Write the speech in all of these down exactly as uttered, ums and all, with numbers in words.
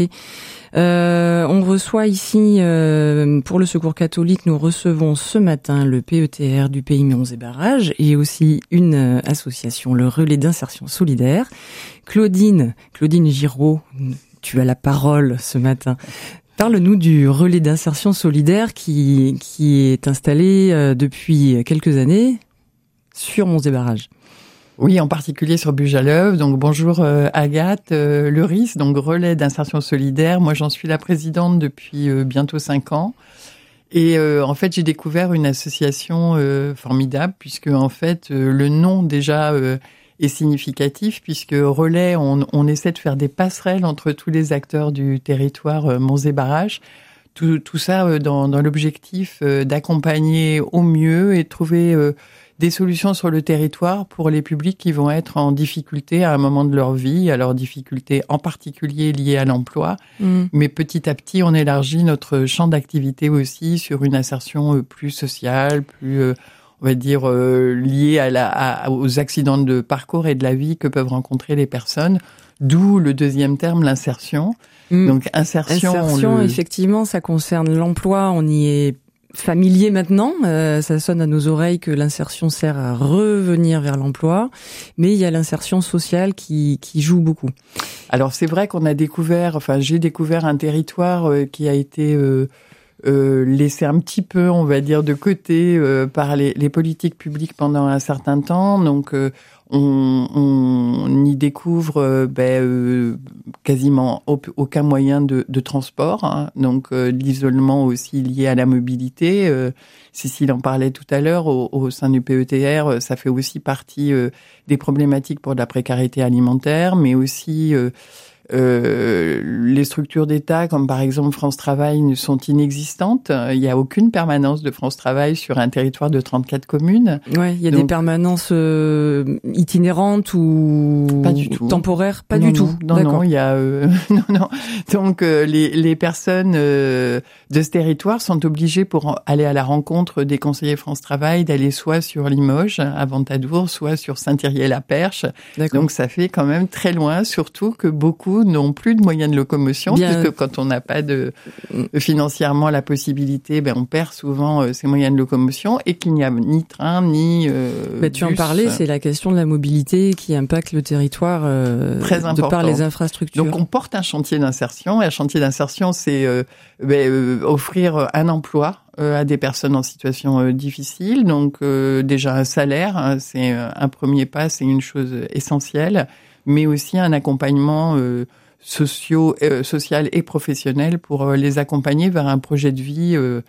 Euh, on reçoit ici, euh, pour le Secours catholique, nous recevons ce matin le P E T R du Pays Monts et Barrages et aussi une euh, association, le Relais d'insertion solidaire. Claudine, Claudine Giraud, tu as la parole ce matin. Parle-nous du Relais d'insertion solidaire qui, qui est installé euh, depuis quelques années sur Monts et Barrages. Oui, en particulier sur Bujaleuve. Donc bonjour euh, Agathe, euh, le R I S, donc Relais d'insertion solidaire. Moi, j'en suis la présidente depuis euh, bientôt cinq ans. Et euh, en fait, j'ai découvert une association euh, formidable puisque en fait, euh, le nom déjà euh, est significatif puisque Relais, on, on essaie de faire des passerelles entre tous les acteurs du territoire euh, Monts et Barrages. Tout, tout ça euh, dans, dans l'objectif euh, d'accompagner au mieux et de trouver euh, des solutions sur le territoire pour les publics qui vont être en difficulté à un moment de leur vie, alors difficultés en particulier liées à l'emploi. Mmh. Mais petit à petit, on élargit notre champ d'activité aussi sur une insertion plus sociale, plus, on va dire, liée à la, à, aux accidents de parcours et de la vie que peuvent rencontrer les personnes. D'où le deuxième terme, l'insertion. Mmh. Donc insertion. Insertion, le... effectivement, ça concerne l'emploi. On y est familier maintenant, euh, ça sonne à nos oreilles que l'insertion sert à revenir vers l'emploi, mais il y a l'insertion sociale qui, qui joue beaucoup. Alors c'est vrai qu'on a découvert, enfin j'ai découvert un territoire euh, qui a été euh, euh, laissé un petit peu, on va dire, de côté euh, par les, les politiques publiques pendant un certain temps. Donc euh, on, on y découvre euh, ben, euh, quasiment aucun moyen de, de transport, hein. Donc euh, l'isolement aussi lié à la mobilité. Euh, Cécile en parlait tout à l'heure, au, au sein du P E T R, ça fait aussi partie euh, des problématiques pour la précarité alimentaire, mais aussi euh, Euh, les structures d'État, comme par exemple France Travail, sont inexistantes. Il n'y a aucune permanence de France Travail sur un territoire de trente-quatre communes. Ouais, il y a Donc, des permanences euh, itinérantes ou pas du tout. Temporaires, pas non, du non, tout. Non, D'accord. non, il y a euh, non, non. Donc euh, les les personnes euh, de ce territoire sont obligées pour aller à la rencontre des conseillers France Travail d'aller soit sur Limoges, à Ventadour, soit sur Saint-Thierry-la-Perche. Donc ça fait quand même très loin, surtout que beaucoup n'ont plus de moyens de locomotion, Bien... puisque quand on n'a pas de financièrement la possibilité, ben on perd souvent euh, ces moyens de locomotion et qu'il n'y a ni train ni euh, ben, tu bus. en parlais, c'est la question de la mobilité qui impacte le territoire euh, Très important. De par les infrastructures. Donc on porte un chantier d'insertion et un chantier d'insertion, c'est euh, ben, euh, offrir un emploi euh, à des personnes en situation euh, difficile. Donc euh, déjà un salaire, hein, c'est euh, un premier pas, c'est une chose essentielle, mais aussi un accompagnement euh, socio, euh, social et professionnel pour euh, les accompagner vers un projet de vie euh,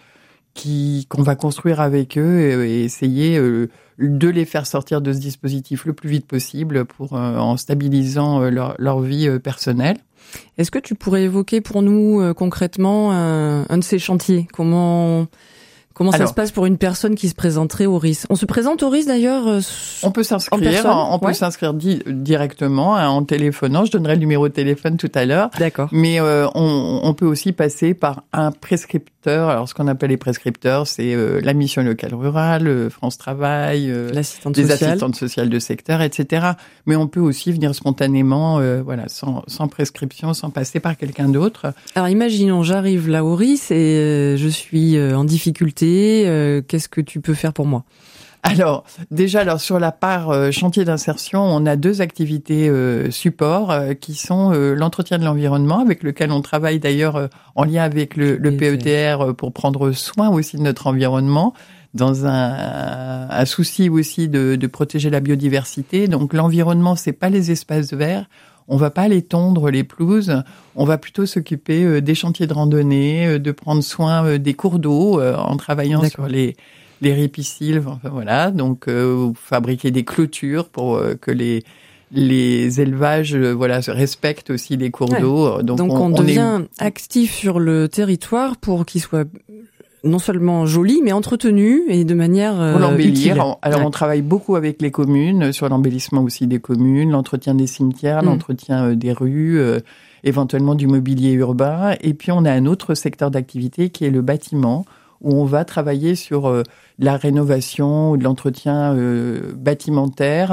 qui qu'on va construire avec eux et, et essayer euh, de les faire sortir de ce dispositif le plus vite possible pour euh, en stabilisant euh, leur, leur vie euh, personnelle. Est-ce que tu pourrais évoquer pour nous euh, concrètement un, un de ces chantiers ? Comment Comment ça Alors, se passe pour une personne qui se présenterait au R I S ? On se présente au R I S d'ailleurs euh, On peut s'inscrire, en on peut ouais. s'inscrire di- directement hein, en téléphonant. Je donnerai le numéro de téléphone tout à l'heure. D'accord. Mais euh, on, on peut aussi passer par un prescripteur. Alors ce qu'on appelle les prescripteurs, c'est euh, la mission locale rurale, euh, France Travail, euh, L'assistante les sociale. assistantes sociales de secteur, et cetera. Mais on peut aussi venir spontanément, euh, voilà, sans, sans prescription, sans passer par quelqu'un d'autre. Alors imaginons, j'arrive là au R I S et euh, je suis euh, en difficulté. Euh, qu'est-ce que tu peux faire pour moi ? Alors, déjà, alors sur la part euh, chantier d'insertion, on a deux activités euh, support euh, qui sont euh, l'entretien de l'environnement, avec lequel on travaille d'ailleurs euh, en lien avec le, le P E T R euh, pour prendre soin aussi de notre environnement, dans un, un souci aussi de, de protéger la biodiversité. Donc l'environnement, c'est pas les espaces verts. On va pas aller tondre les pelouses, on va plutôt s'occuper euh, des chantiers de randonnée, euh, de prendre soin euh, des cours d'eau euh, en travaillant D'accord. sur les les ripisylves, enfin voilà, donc euh, fabriquer des clôtures pour euh, que les les élevages euh, voilà respectent aussi les cours ouais. d'eau. Donc, donc on, on devient on est... actif sur le territoire pour qu'il soit non seulement joli, mais entretenu et de manière euh, pour l'embellir. utile. Alors ouais. on travaille beaucoup avec les communes sur l'embellissement aussi des communes, l'entretien des cimetières, mmh. l'entretien euh, des rues, euh, éventuellement du mobilier urbain. Et puis on a un autre secteur d'activité qui est le bâtiment, où on va travailler sur euh, la rénovation ou de l'entretien euh, bâtimentaire.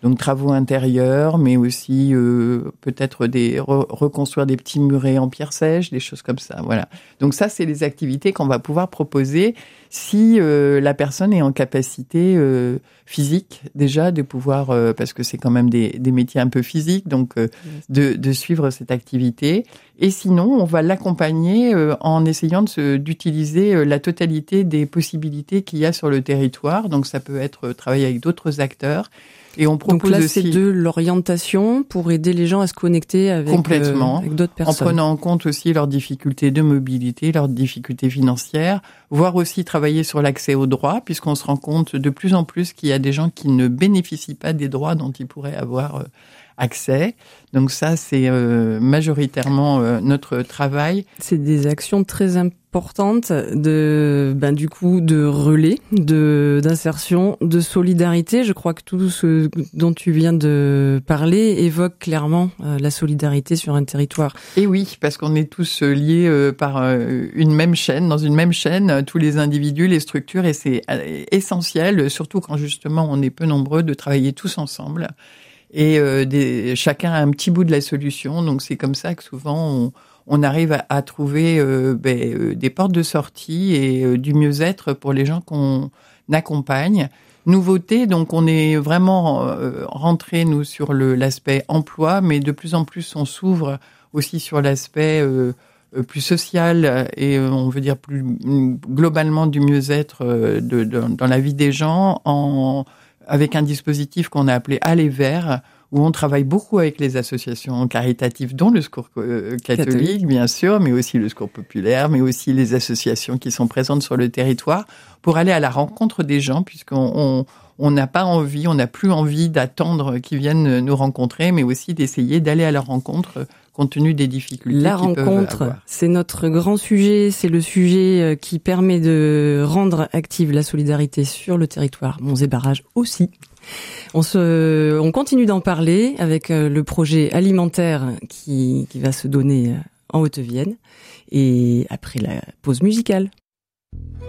Donc travaux intérieurs, mais aussi euh, peut-être des re- reconstruire des petits murets en pierre sèche, des choses comme ça. Voilà. Donc ça, c'est les activités qu'on va pouvoir proposer si euh, la personne est en capacité euh, physique déjà de pouvoir, euh, parce que c'est quand même des, des métiers un peu physiques, donc euh, de, de suivre cette activité. Et sinon, on va l'accompagner euh, en essayant de se, d'utiliser euh, la totalité des possibilités qu'il y a sur le territoire. Donc ça peut être euh, travailler avec d'autres acteurs. Et on propose Donc là, aussi c'est de l'orientation pour aider les gens à se connecter avec, complètement, euh, avec d'autres personnes. En prenant en compte aussi leurs difficultés de mobilité, leurs difficultés financières, voire aussi travailler sur l'accès aux droits, puisqu'on se rend compte de plus en plus qu'il y a des gens qui ne bénéficient pas des droits dont ils pourraient avoir euh, accès. Donc ça, c'est euh, majoritairement euh, notre travail. C'est des actions très importantes de, ben du coup, de relais, de d'insertion, de solidarité. Je crois que tout ce dont tu viens de parler évoque clairement euh, la solidarité sur un territoire. Et oui, parce qu'on est tous liés euh, par euh, une même chaîne, dans une même chaîne, euh, tous les individus, les structures, et c'est euh, essentiel, surtout quand justement on est peu nombreux, de travailler tous ensemble. Et euh, des, chacun a un petit bout de la solution, donc c'est comme ça que souvent on, on arrive à, à trouver euh, ben, euh, des portes de sortie et euh, du mieux-être pour les gens qu'on accompagne. Nouveauté, donc on est vraiment euh, rentré nous sur le, l'aspect emploi, mais de plus en plus on s'ouvre aussi sur l'aspect euh, plus social et euh, on veut dire plus globalement du mieux-être euh, de, de, dans la vie des gens en avec un dispositif qu'on a appelé Aller Vers, où on travaille beaucoup avec les associations caritatives, dont le Secours catholique, catholique, bien sûr, mais aussi le Secours populaire, mais aussi les associations qui sont présentes sur le territoire, pour aller à la rencontre des gens, puisqu'on on, on n'a pas envie, on n'a plus envie d'attendre qu'ils viennent nous rencontrer, mais aussi d'essayer d'aller à leur rencontre compte tenu des difficultés La qu'ils peuvent rencontre, avoir. C'est notre grand sujet, c'est le sujet qui permet de rendre active la solidarité sur le territoire Monts et Barrages aussi. On se, on continue d'en parler avec le projet alimentaire qui, qui va se donner en Haute-Vienne et après la pause musicale.